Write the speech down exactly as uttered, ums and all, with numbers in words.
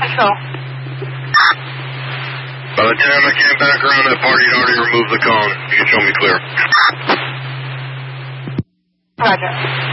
Central. By the time I came back around that party, he'd already removed the cone. You can show me clear. Roger.